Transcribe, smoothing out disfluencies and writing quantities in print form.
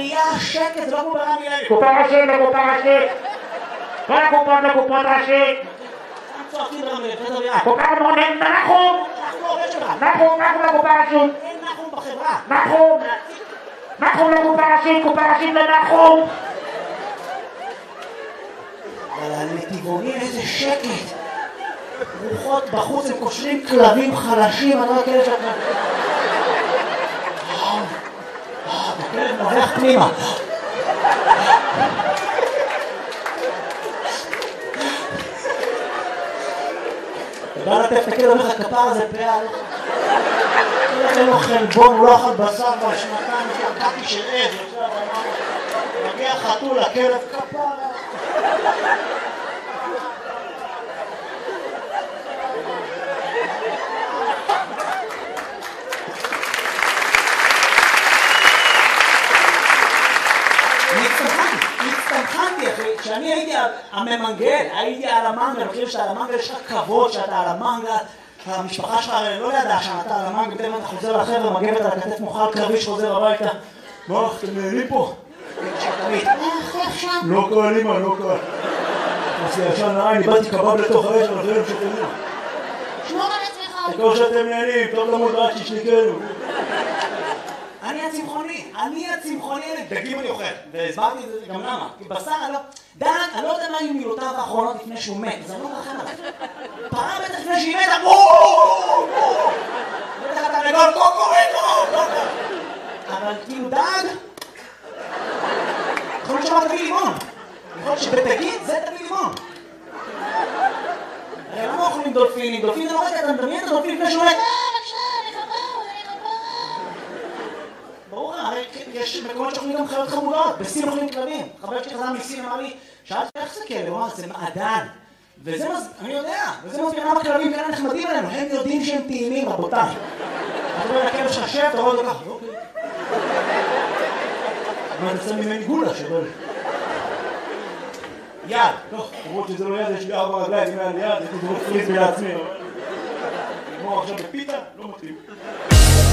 בראייה שקט, זה לא כמו ברמי לוי. קופה ראשית לקופה ראשית. כל הקופות לקופות ראשית. צועקים ברמי לוי, חדר יד. קופה מונן נחום. נחום לקופה ראשית. אין נחום בחברה. נחום לקופה ראשית, קופה ראשית לנחום. אבל הנתיבונים איזה שקט. רוחות בחוץ, הם קושרים כלבים חלשים, אני לא יודע כאלה שאתה... הכלב נובח פנימה. אתה בא לטף את הכלב, אומר לך כפר הזה פעל. אין לו חלבון, הוא לא אכל בשר כבר שנתיים, שקעתי של עד. מגיע חתול, הכלב כפר. הצטמחנתי אחי, כשאני הייתי הממנגל, הייתי על המנגל, אני חושב שעל המנגל יש לך כבוד שאתה על המנגל, המשפחה שלך לא ידעה שאתה על המנגל, פתאום אתה חוזר לחבר'ה, מגבת על הכתף מוכל קרבי שחוזר הביתה. מה, אתם נהנים פה? לא קל אימא, לא קל. עשי ישן לעין, איבדתי קבב לתוך האש, אבל זה לא שתהנים. שמור על עצמך. תקור שאתם נהנים, טוב למוד רק שישליקנו. אני הצמחוני, דגים אני אוכל, והסברתי את זה גם למה, כי בשר אני לא יודע מה היו מילותיו האחרונות לפני שהוא מת, אז אני לא מרחם עליו. פרה בטח לפני שהיא מתה, בטח אתה נגול, קוקוריקו, אבל כאילו דג, יכול להיות שאמר תביא לימון, יכול להיות שבדגים זה תביא לימון. הרי למה אוכלים דולפינים? דולפין זה לא רגע, אתה מדמיין את הדולפין לפני שהוא מת. ברור, הרי יש מקומות שאוכלים גם חיות חמודות, בסין אוכלים כלבים. חבר שלי חזר מסין אמר לי, שאלתי איך זה כלב? הוא אמר, זה מעדן. וזה אני יודע, וזה מסביר למה כלבים כאלה נחמדים עלינו, הם יודעים שהם טעימים, רבותיי. אתה רואה לכלב שלך שב, אתה רואה אותו ככה, אוקיי. אבל אני צריך ממני גולה שבל. יד, טוב, למרות שזה לא יד, יש לי 4 רגליים, אם היה לי יד, הייתי דובר פריז לעצמי. נגמור עכשיו בפיתה, לא מתאים.